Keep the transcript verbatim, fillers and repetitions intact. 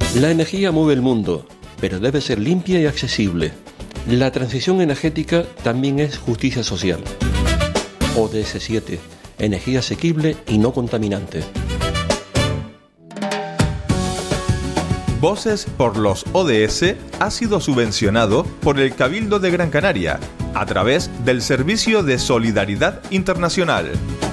La energía mueve el mundo, pero debe ser limpia y accesible. La transición energética también es justicia social. O D S siete, energía asequible y no contaminante. Voces por los O D S ha sido subvencionado por el Cabildo de Gran Canaria a través del Servicio de Solidaridad Internacional.